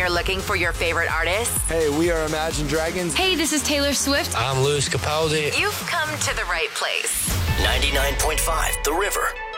you're looking for your favorite artists, Hey, we are Imagine Dragons. Hey, this is Taylor Swift. I'm Louis Capaldi. you've come to the right place. 99.5 The River.